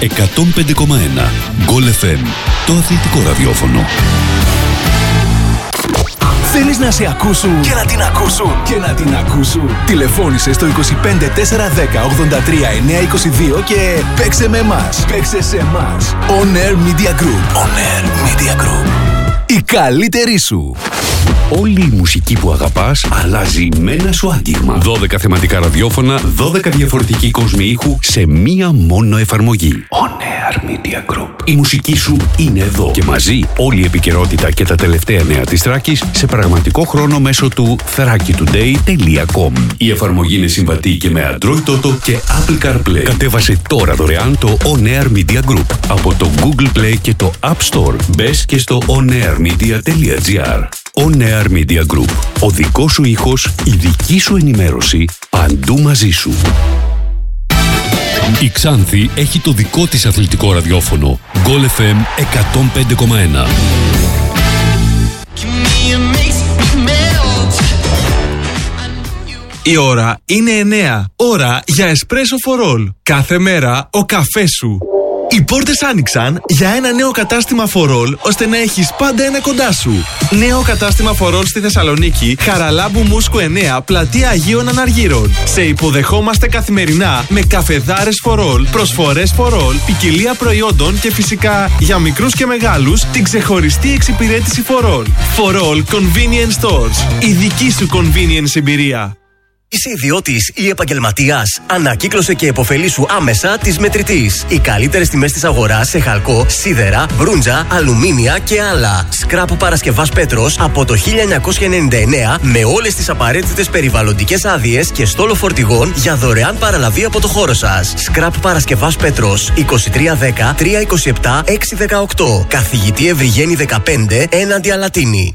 105,1. Goal FM, το αθλητικό ραδιόφωνο. Θέλεις να σε ακούσουν και να την ακούσουν και να την ακούσουν? Τηλεφώνησε στο 25 410 83 922 και παίξε με εμάς. Παίξε σε εμάς. On Air Media Group. On Air Media Group. Η καλύτερη σου. Όλη η μουσική που αγαπάς αλλάζει με ένα σου άγγιγμα. 12 θεματικά ραδιόφωνα, 12 διαφορετικοί κόσμοι ήχου σε μία μόνο εφαρμογή. On Air Media Group. Η μουσική σου είναι εδώ. Και μαζί όλη η επικαιρότητα και τα τελευταία νέα της Θράκης σε πραγματικό χρόνο μέσω του thrakitoday.com. Η εφαρμογή είναι συμβατή και με Android Auto και Apple CarPlay. Κατέβασε τώρα δωρεάν το On Air Media Group από το Google Play και το App Store. Μπες και στο onairmedia.gr. On Air Media Group. Ο δικός σου ήχος, η δική σου ενημέρωση, παντού μαζί σου. Η Ξάνθη έχει το δικό της αθλητικό ραδιόφωνο. Goal FM 105,1. Η ώρα είναι 9. Ώρα για εσπρέσο for all. Κάθε μέρα ο καφές σου. Οι πόρτες άνοιξαν για ένα νέο κατάστημα for all, ώστε να έχεις πάντα ένα κοντά σου. Νέο κατάστημα for all στη Θεσσαλονίκη, Χαραλάμπου Μούσκου 9, πλατεία Αγίων Αναργύρων. Σε υποδεχόμαστε καθημερινά με καφεδάρες for all, προσφορές for all, ποικιλία προϊόντων και φυσικά για μικρούς και μεγάλους την ξεχωριστή εξυπηρέτηση for all. For all Convenience Stores. Η δική σου convenience εμπειρία. Είσαι ιδιώτης ή επαγγελματίας? Ανακύκλωσε και επωφελήσου άμεσα της Μετρητής. Οι καλύτερες τιμές της αγοράς σε χαλκό, σίδερα, μπρούντζα, αλουμίνια και άλλα. Σκράπ Παρασκευάς Πέτρος από το 1999 με όλες τις απαραίτητες περιβαλλοντικές άδειες και στόλο φορτηγών για δωρεάν παραλαβή από το χώρο σας. Σκράπ Παρασκευάς Πέτρος 2310 327 618. Καθηγητή Ευρυγένη 15 έναντι Αλατίνη.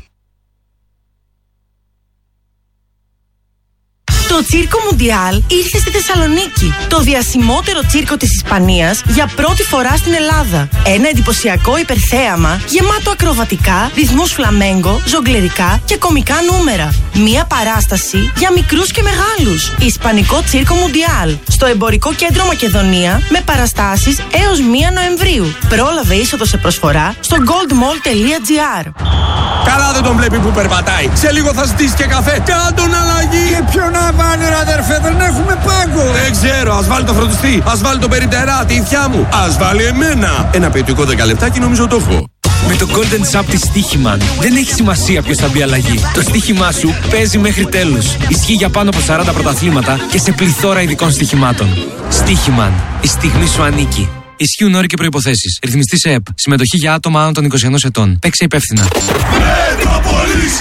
Το Τσίρκο Μουντιάλ ήρθε στη Θεσσαλονίκη. Το διασημότερο τσίρκο της Ισπανίας για πρώτη φορά στην Ελλάδα. Ένα εντυπωσιακό υπερθέαμα γεμάτο ακροβατικά, ρυθμούς φλαμέγκο, ζογκλερικά και κομικά νούμερα. Μία παράσταση για μικρούς και μεγάλους. Ισπανικό Τσίρκο Μουντιάλ. Στο Εμπορικό Κέντρο Μακεδονία με παραστάσεις έως 1 Νοεμβρίου. Πρόλαβε είσοδο σε προσφορά στο goldmall.gr. Καλά δεν τον βλέπει που περπατάει. Σε λίγο θα ζητήσει και καφέ. Κάντον αλλαγή. Και ποιο να βάλει ρε αδερφέ, δεν έχουμε πάγκο. Δεν ξέρω, ας βάλει το φροντιστή. Ας βάλει το περιπτερά, τη ηθιά μου. Ας βάλει εμένα. Ένα ποιοτικό 10 λεπτάκι νομίζω το έχω. Με το Golden Shop της Στοίχημαν δεν έχει σημασία ποιος θα μπει αλλαγή. Το στοίχημά σου παίζει μέχρι τέλους. Ισχύει για πάνω από 40 πρωταθλήματα και σε πληθώρα ειδικών στοιχημάτων. Στοίχημαν. Η στιγμή σου ανήκει. Ισχύουν όροι και προϋποθέσεις. Ρυθμιστής ΕΕΠ. Συμμετοχή για άτομα άνω των 21 ετών. Παίξε υπεύθυνα. Μετρόπολης.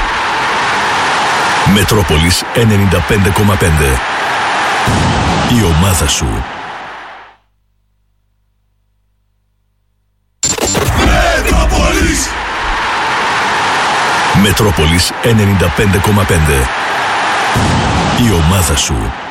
Μετρόπολης 95,5. Η ομάδα σου. Μετρόπολης. Μετρόπολης 95,5. Η ομάδα σου.